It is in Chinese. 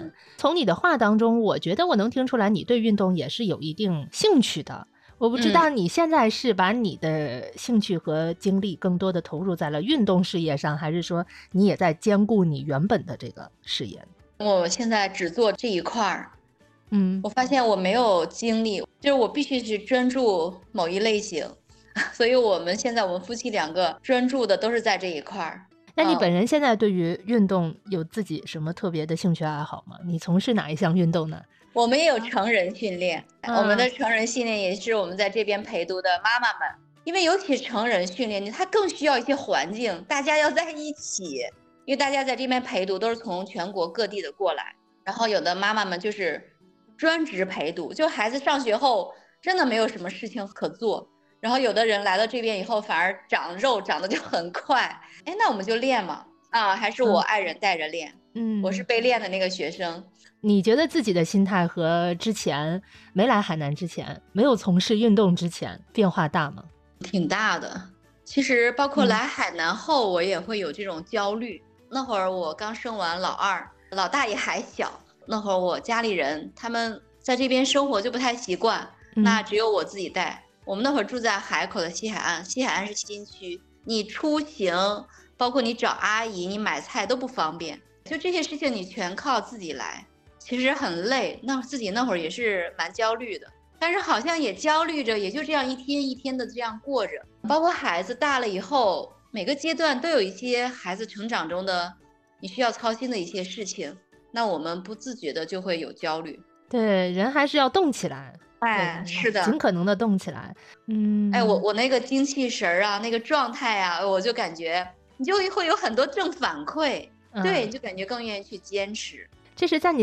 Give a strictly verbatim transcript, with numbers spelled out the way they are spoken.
从你的话当中，我觉得我能听出来你对运动也是有一定兴趣的。我不知道你现在是把你的兴趣和精力更多的投入在了运动事业上，还是说你也在兼顾你原本的这个事业？ 我现在只做这一块儿。 嗯， 我发现我没有精力，就是我必须去专注某一类型，所以我们现在我们夫妻两个专注的都是在这一块儿。 那你本人现在对于运动有自己什么特别的兴趣爱好吗？你从事哪一项运动呢？ 我们也有成人训练， 嗯、 我们的成人训练也是我们在这边陪读的妈妈们，因为尤其成人训练，它更需要一些环境，大家要在一起，因为大家在这边陪读都是从全国各地的过来，然后有的妈妈们就是专职陪读，就孩子上学后真的没有什么事情可做，然后有的人来到这边以后反而长肉长得就很快，哎，那我们就练嘛，啊，还是我爱人带着练，嗯，我是被练的那个学生。 你觉得自己的心态和之前没来海南之前，没有从事运动之前变化大吗？ 挺大的。其实包括来海南后，我也会有这种焦虑。嗯、那会儿我刚生完老二，老大也还小，那会儿我家里人他们在这边生活就不太习惯，嗯、那只有我自己带。我们那会儿住在海口的西海岸，西海岸是新区，你出行包括你找阿姨你买菜都不方便，就这些事情你全靠自己来，其实很累，那自己那会儿也是蛮焦虑的，但是好像也焦虑着，也就这样一天一天的这样过着。包括孩子大了以后，每个阶段都有一些孩子成长中的你需要操心的一些事情，那我们不自觉的就会有焦虑。 对，人还是要动起来。 哎，是的， 尽可能的动起来。嗯， 哎，我我那个精气神啊，那个状态啊，我就感觉你就会有很多正反馈，嗯、对，你就感觉更愿意去坚持。 这是在你